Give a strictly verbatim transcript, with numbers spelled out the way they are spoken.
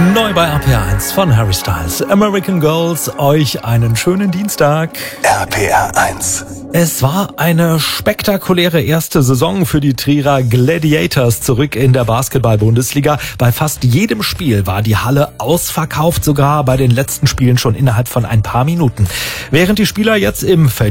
Neu bei R P R eins von Harry Styles. American Girls, euch einen schönen Dienstag. R P R eins. Es war eine spektakuläre erste Saison für die Trierer Gladiators zurück in der Basketball-Bundesliga. Bei fast jedem Spiel war die Halle ausverkauft, sogar bei den letzten Spielen schon innerhalb von ein paar Minuten. Während die Spieler jetzt im